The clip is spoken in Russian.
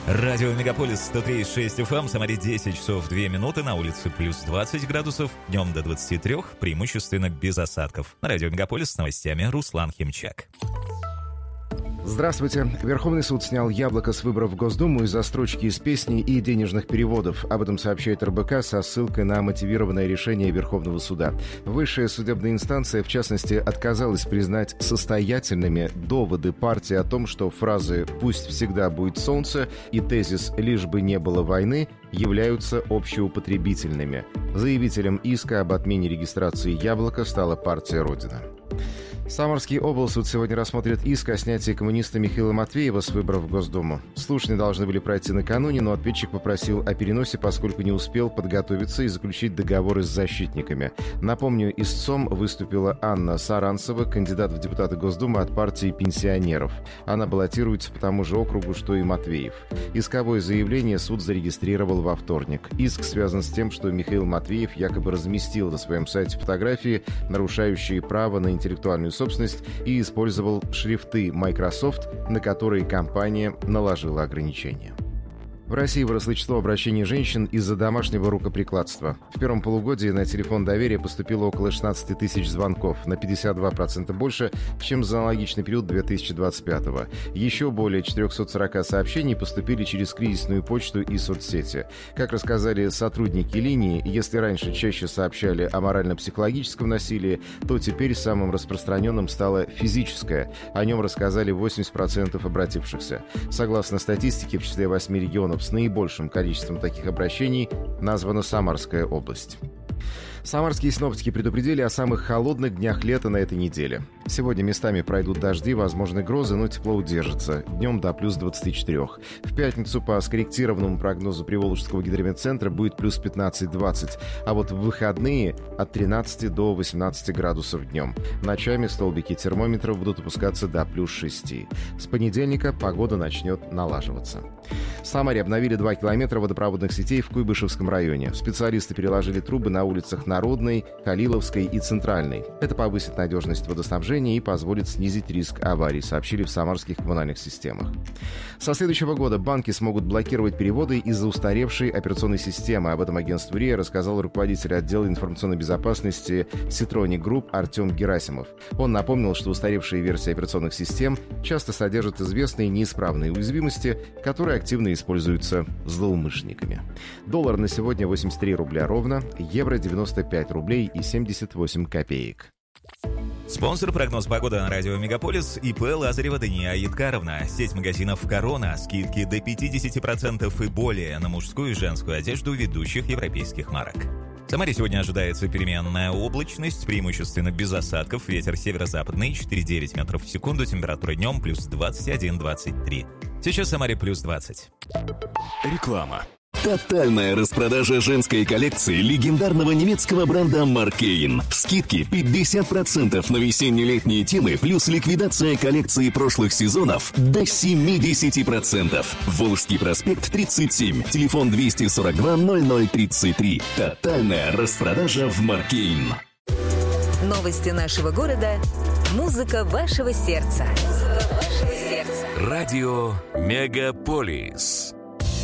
Радио Мегаполис 103,6 FM, в Самаре 10 часов 2 минуты, на улице плюс 20 градусов, днем до 23, преимущественно без осадков. На Радио Мегаполис с новостями Руслан Химчак. Здравствуйте. Верховный суд снял яблоко с выборов в Госдуму из-за строчки из песни и денежных переводов. Об этом сообщает РБК со ссылкой на мотивированное решение Верховного суда. Высшая судебная инстанция, в частности, отказалась признать состоятельными доводы партии о том, что фразы «пусть всегда будет солнце» и тезис «лишь бы не было войны» являются общеупотребительными. Заявителем иска об отмене регистрации яблока стала партия «Родина». Самарский облсуд сегодня рассмотрит иск о снятии коммуниста Михаила Матвеева с выборов в Госдуму. Слушания должны были пройти накануне, но ответчик попросил о переносе, поскольку не успел подготовиться и заключить договоры с защитниками. Напомню, истцом выступила Анна Саранцева, кандидат в депутаты Госдумы от партии пенсионеров. Она баллотируется по тому же округу, что и Матвеев. Исковое заявление суд зарегистрировал во вторник. Иск связан с тем, что Михаил Матвеев якобы разместил на своем сайте фотографии, нарушающие право на интеллектуальную собственность, и использовал шрифты Microsoft, на которые компания наложила ограничения. В России выросло число обращений женщин из-за домашнего рукоприкладства. В первом полугодии на телефон доверия поступило около 16 тысяч звонков, на 52% больше, чем за аналогичный период 2025-го. Еще более 440 сообщений поступили через кризисную почту и соцсети. Как рассказали сотрудники линии, если раньше чаще сообщали о морально-психологическом насилии, то теперь самым распространенным стало физическое. О нем рассказали 80% обратившихся. Согласно статистике, в числе 8 регионов с наибольшим количеством таких обращений названа Самарская область. Самарские синоптики предупредили о самых холодных днях лета на этой неделе. Сегодня местами пройдут дожди, возможны грозы, но тепло удержится. Днем до плюс 24. В пятницу по скорректированному прогнозу Приволжского гидрометцентра будет плюс 15-20, а вот в выходные от 13 до 18 градусов днем. Ночами столбики термометров будут опускаться до плюс 6. С понедельника погода начнет налаживаться. В Самаре обновили 2 километра водопроводных сетей в Куйбышевском районе. Специалисты переложили трубы на улицах Народной, Калиловской и Центральной. Это повысит надежность водоснабжения и позволит снизить риск аварий, сообщили в самарских коммунальных системах. Со следующего года банки смогут блокировать переводы из-за устаревшей операционной системы. Об этом агентству РИА рассказал руководитель отдела информационной безопасности Ситроник Групп Артем Герасимов. Он напомнил, что устаревшие версии операционных систем часто содержат известные неисправные уязвимости, которые активно используются злоумышленниками. Доллар на сегодня 83 рубля ровно, евро 95 рублей и 78 копеек. Спонсор прогноз погоды на Радио Мегаполис ИП Лазарева Дания Яткаровна. Сеть магазинов «Корона». Скидки до 50% и более на мужскую и женскую одежду ведущих европейских марок. В Самаре сегодня ожидается переменная облачность, преимущественно без осадков, ветер северо-западный 4,9 метров в секунду, температура днем плюс 21-23. Сейчас в Самаре плюс 20. Реклама. Тотальная распродажа женской коллекции легендарного немецкого бренда Маркейн. Скидки 50% на весенне-летние темы, плюс ликвидация коллекции прошлых сезонов до 70%. Волжский проспект 37, телефон 242 0033. Тотальная распродажа в Маркейн. Новости нашего города. Музыка вашего сердца. Радио Мегаполис.